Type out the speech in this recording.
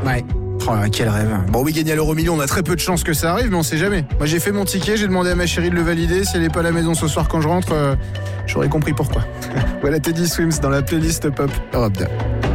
Ouais. Oh là, quel rêve. Bon, oui, gagner à l'euro million, on a très peu de chances que ça arrive, mais on sait jamais. Moi, j'ai fait mon ticket, j'ai demandé à ma chérie de le valider. Si elle n'est pas à la maison ce soir quand je rentre, j'aurais compris pourquoi. Voilà Teddy Swims dans la playlist Pop Europe 2.